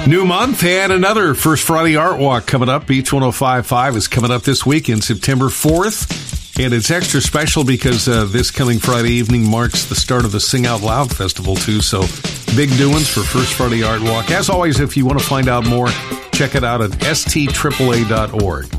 New month and another First Friday Art Walk coming up. Beach 105.5 is coming up this weekend, September 4th. And it's extra special because this coming Friday evening marks the start of the Sing Out Loud Festival, too. So big doings for First Friday Art Walk. As always, if you want to find out more, check it out at stAAA.org.